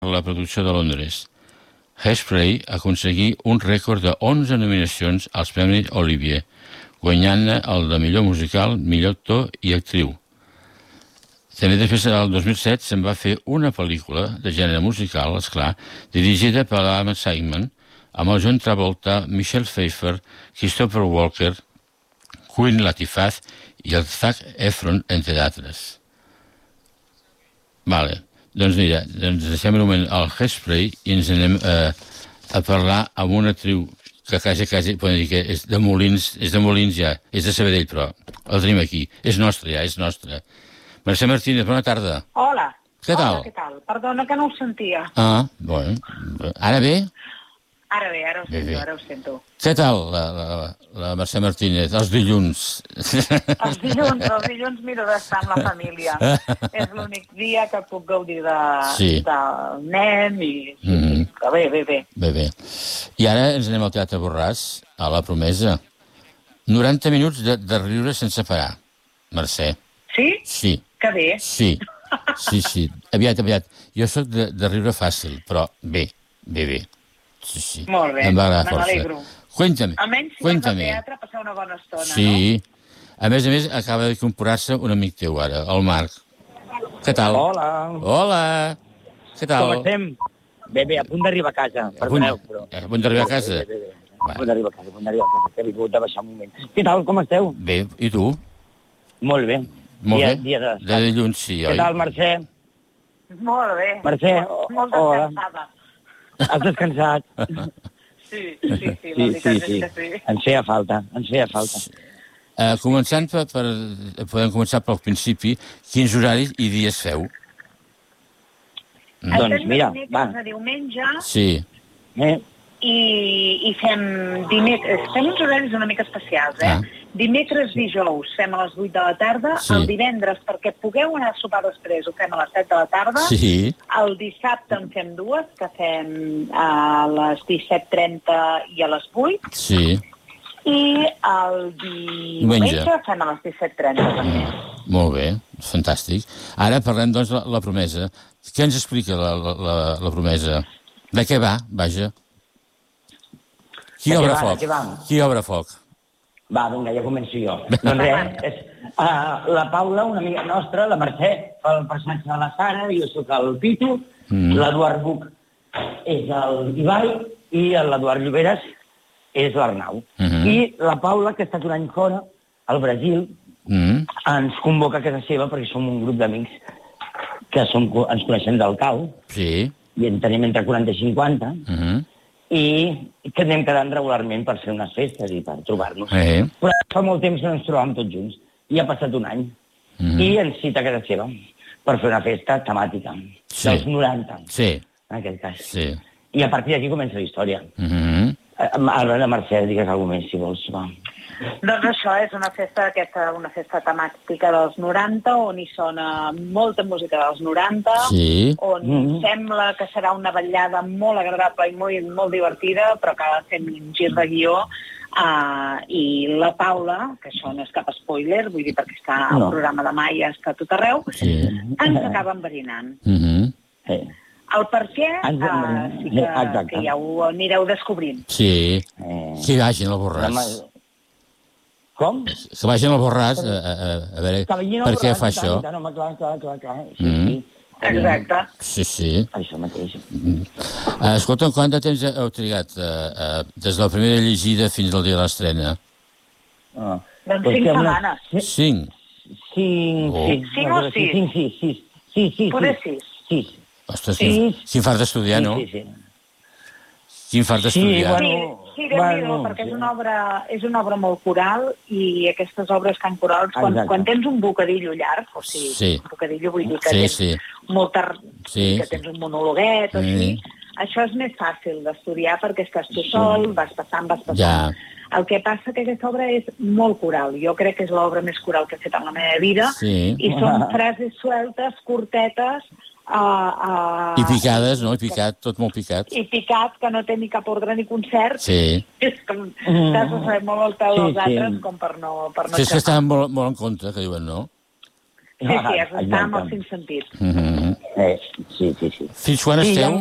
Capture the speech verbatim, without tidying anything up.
la producció de Londres. Hairspray aconseguí un rècord de onze nominacions als Premis Olivier, guanyant-ne el de millor musical, millor actor i actriu. També després, el dos mil set, se'n va fer una pel·lícula de gènere musical, esclar, dirigida per Adam Simon, amb el John Travolta, Michelle Pfeiffer, Christopher Walker, Queen Latifah i el Zac Efron, entre d'altres. Vale. Doncs mira, ens deixem un moment al Hairspray i ens anem a, a parlar amb una actriu que quasi, quasi, podem dir que és de Molins, és de Molins ja, és de Sabadell, però el tenim aquí. És nostra ja, és nostra. Mercè Martínez, bona tarda. Hola. Què tal? Hola, què tal? Perdona que no ho sentia. Ah, bueno. Ara bé? Ara bé, ara ho bé, sento, bé. ara ho sento. Què tal, la, la, la Mercè Martínez? Els dilluns. Els dilluns, els dilluns miro d'estar amb la família. És l'únic dia que puc gaudir de, Sí. del nen i... Mm -hmm. Bé, bé, bé. Bé, bé. I ara ens anem al Teatre Borràs, a La Promesa. noranta minuts de, de riure sense parar. Mercè. Sí? Sí. Que bé. Sí, sí, sí. Aviat, aviat. Jo sóc de, de riure fàcil, però bé, bé, bé. Sí, sí. Molt bé, em va agradar me força. n'alegro. Cuéntame, Almenys si cuéntame. vas al teatre passar una bona estona, Sí. A més a més, acaba d'incorporar-se un amic teu ara, el Marc. Què tal? Hola. Hola. Què tal? Com estem? Bé, bé, a punt d'arribar a casa. Perdoneu, però... A punt d'arribar a casa? Bé, bé, bé. A punt d'arribar a casa, a punt d'arribar a casa, que he vingut a baixar un moment. Què tal, com esteu? Bé, i tu? Molt bé. Molt dia, bé. Dia de... De dilluns, sí, oi? Què tal, Mercè? no? Molt bé. Mercè, Molt hola. descansada. Has descansat? Sí, sí, sí, sí, la veritat és que sí. Ens feia falta, ens feia falta. Uh, començant per, per... Podem començar pel principi. Quins horaris i dies feu? Mm. Doncs mira, va. de diumenge Sí. Eh? i, i fem dimecres, fem uns horaris una mica especials, eh? Ah. Dimecres, dijous, fem a les vuit de la tarda, Sí. el divendres, perquè pugueu anar a sopar després, ho fem a les set de la tarda, Sí. el dissabte en fem dues, que fem a les disset trenta i a les vuit, Sí. i el diumenge Diumenge. fem a les disset trenta també. Molt bé, fantàstic. Ara parlem, doncs, de la, la promesa. Què ens explica la, la, la, la promesa? De què va, vaja? Qui De què obre va, de foc? què va? Qui obre foc? Va, vinga, ja començo jo. Doncs res, és, uh, la Paula, una amiga nostra, la Mercè, fa el personatge de la Sara, jo sóc el Pitu, mm. l'Eduard Buch és el Ibai i l'Eduard Lloberes és l'Arnau. Mm -hmm. I la Paula, que ha estat un any fora, al Brasil, Mm. ens convoca a casa seva perquè som un grup d'amics que som, ens coneixem del cau, Sí. i en tenim entre quaranta i cinquanta, Mm -hmm. i que anem quedant regularment per fer unes festes i per trobar-nos. Eh. Però fa molt temps que no ens trobàvem tots junts. I ha passat un any. Mm -hmm. I ens cita a casa seva per fer una festa temàtica. Sí. Dels noranta, Sí. en aquest cas. Sí. I a partir d'aquí comença la història. Mm -hmm. Ara, la Mercè, digues alguna més, si vols. Va. Doncs això és una festa, aquesta, una festa temàtica dels noranta, on hi sona molta música dels noranta, Sí. on Mm-hmm. sembla que serà una vetllada molt agradable i molt, molt divertida, però que ha de fer un gir de guió. Uh, I la Paula, que això no és cap spoiler, vull dir perquè està al No. programa de Maia, està a tot arreu, Sí. ens acaba enverinant. Mm -hmm. Eh. El per què Ens uh, enverinant. sí que, Exacte. que ja ho anireu descobrint. Sí. Eh. Que vagin al Borràs. Home, Com? Que vagin al Borràs a, a, a veure Que vagin al per què Borràs, fa i tant, això. i tant, home, clar, clar, clar, clar. Sí, Mm. sí. Exacte. Sí, sí. Això mateix. Uh, escolta'm, quant de temps heu trigat uh, uh, des de la primera llegida fins al dia de l'estrena? Ah. Doncs Pues cinc que una- setmanes. Cinc? Cinc, Oh. sí. Cinc una o cosa així. sis? Cinc, sis, sis. Sí, sí, Poder sí. sis. Sis. Ostres, Sí. quin, quin fart d'estudiar, no? Sí, sí, sí. Quin fart d'estudiar. Sí, Sí, bueno, sí, Déu-n'hi-do, bueno, perquè sí. és una obra, és una obra molt coral i aquestes obres cancorals, quan, Exacte. quan tens un bocadillo llarg, o sigui, Sí. un bocadillo vull dir que Sí, tens sí. molta... Sí, que sí. tens un monologuet o Sí. així, això és més fàcil d'estudiar perquè estàs tu sol, vas passant, vas passant. Ja. El que passa que aquesta obra és molt coral. Jo crec que és l'obra més coral que he fet en la meva vida. Sí. I són frases sueltes, curtetes, Uh, uh, I picades, no? I picat, tot molt picat. i picat, que no té ni cap ordre ni concert. Sí. És com, t'has de saber molt el peu Sí, dels sí. altres com per no, per no Sí, és que xafar. estaven molt, molt en compte, que diuen, no? Sí, sí, has d'estar amb Exacte. els cinc sentits. Mm -hmm. Eh, sí, sí, sí. Fins quan Sí, esteu?